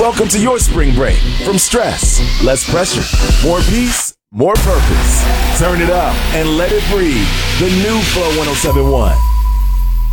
Welcome to your spring break. From stress, less pressure, more peace, more purpose. Turn it up and let it breathe. The new Flow 1071.